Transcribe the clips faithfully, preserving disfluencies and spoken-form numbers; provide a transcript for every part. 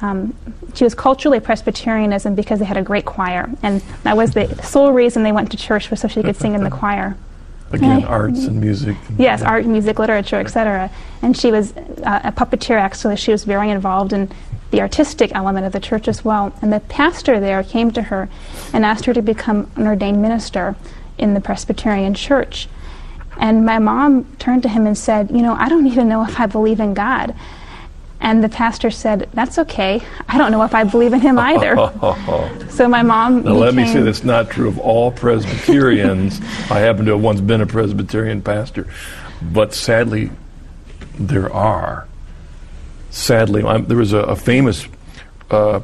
um, she was culturally Presbyterianism because they had a great choir, and that was the sole reason they went to church, was so she could sing in the choir. Again, I, arts and music. Yes, yeah. Art, music, literature, et cetera. And she was uh, a puppeteer, actually. She was very involved in the artistic element of the church as well. And the pastor there came to her and asked her to become an ordained minister in the Presbyterian church. And my mom turned to him and said, you know, I don't even know if I believe in God. And the pastor said, that's okay. I don't know if I believe in him either. So my mom Now became, let me say that's not true of all Presbyterians. I happen to have once been a Presbyterian pastor. But sadly, there are. Sadly, I'm, there was a, a famous uh,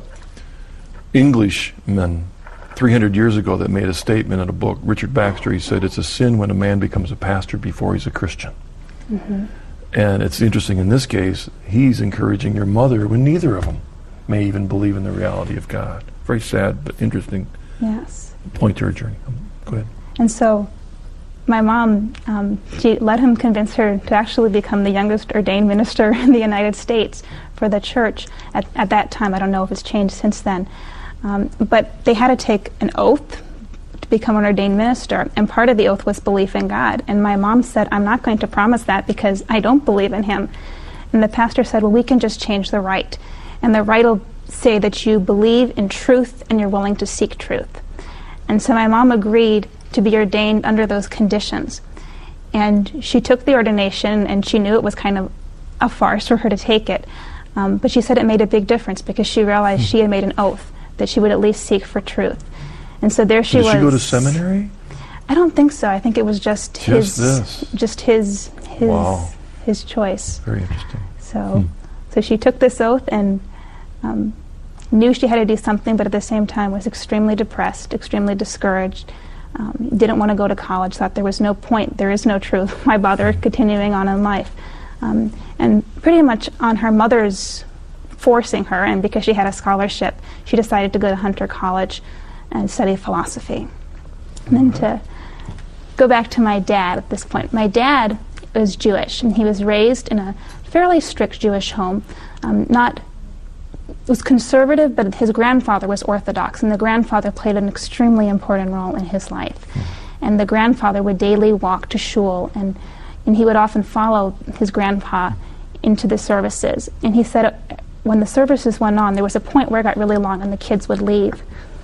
Englishman three hundred years ago that made a statement in a book, Richard Baxter. He said, it's a sin when a man becomes a pastor before he's a Christian. Mm-hmm. And it's interesting, in this case, he's encouraging your mother when neither of them may even believe in the reality of God. Very sad, but interesting yes. point to her journey. Go ahead. And so my mom, um, she let him convince her to actually become the youngest ordained minister in the United States for the church at, at that time. I don't know if it's changed since then. Um, but they had to take an oath to become an ordained minister, and part of the oath was belief in God. And my mom said, I'm not going to promise that because I don't believe in him. And the pastor said, well, we can just change the rite. And the rite will say that you believe in truth and you're willing to seek truth. And so my mom agreed to be ordained under those conditions. And she took the ordination, and she knew it was kind of a farce for her to take it. Um, but she said it made a big difference because she realized she had made an oath that she would at least seek for truth. And so there she Did was. Did she go to seminary? I don't think so. I think it was just, just his this. just his his wow. his choice. Very interesting. So hmm. so she took this oath and um, knew she had to do something, but at the same time was extremely depressed, extremely discouraged, um, didn't want to go to college, thought there was no point, there is no truth. Why bother continuing on in life? Um, and pretty much on her mother's forcing her, and because she had a scholarship, she decided to go to Hunter College and study philosophy. And then to go back to my dad at this point. My dad was Jewish, and he was raised in a fairly strict Jewish home. Um, not was conservative, but his grandfather was Orthodox, and the grandfather played an extremely important role in his life. And the grandfather would daily walk to shul, and and he would often follow his grandpa into the services. And he said, uh, when the services went on, there was a point where it got really long and the kids would leave.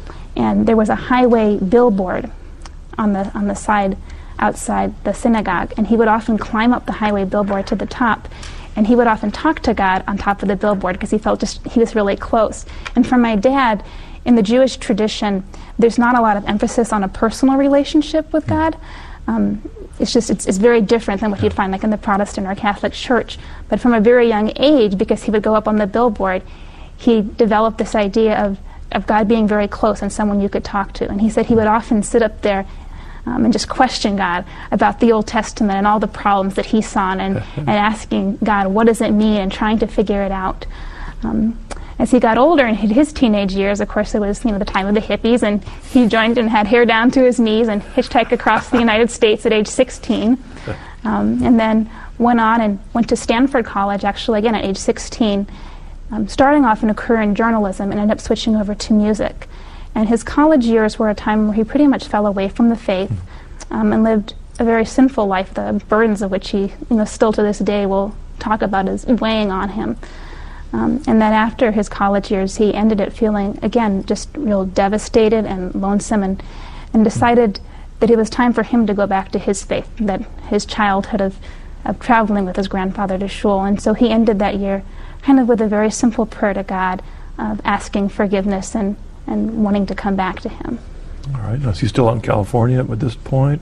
And there was a highway billboard on the on the side outside the synagogue, and he would often climb up the highway billboard to the top, and he would often talk to God on top of the billboard because he felt just he was really close. And for my dad, in the Jewish tradition, there's not a lot of emphasis on a personal relationship with God. Um, it's just it's, it's very different than what you'd find like in the Protestant or Catholic church. But from a very young age, because he would go up on the billboard, he developed this idea of of God being very close and someone you could talk to. And he said he would often sit up there um, and just question God about the Old Testament and all the problems that he saw, and, and asking God, what does it mean, and trying to figure it out. Um, as he got older in his teenage years, of course, it was you know the time of the hippies, and he joined and had hair down to his knees and hitchhiked across the United States at age sixteen. Um, and then went on and went to Stanford College, actually, again, at age sixteen, Um, starting off in a career in journalism, and ended up switching over to music. And his college years were a time where he pretty much fell away from the faith um, and lived a very sinful life, the burdens of which he you know, still to this day will talk about as weighing on him. Um, and then after his college years, he ended it feeling, again, just real devastated and lonesome, and, and decided that it was time for him to go back to his faith, that his childhood of, of traveling with his grandfather to shul. And so he ended that year kind of with a very simple prayer to God of asking forgiveness and, and wanting to come back to him. All right. Now, is he still out in California at this point?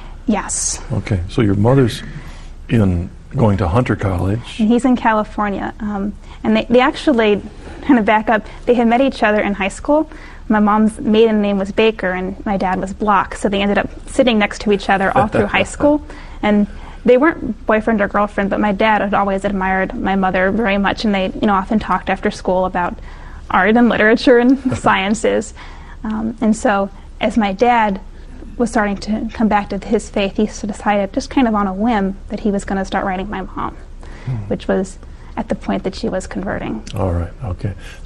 Yes. Okay. So your mother's in going to Hunter College. And he's in California. Um, and they, they actually, kind of back up, they had met each other in high school. My mom's maiden name was Baker, and my dad was Block. So they ended up sitting next to each other all through high school. And they weren't boyfriend or girlfriend, but my dad had always admired my mother very much, and they, you know, often talked after school about art and literature and the sciences. Um, and so, as my dad was starting to come back to his faith, he decided, just kind of on a whim, that he was going to start writing my mom, hmm. which was at the point that she was converting. All right. Okay.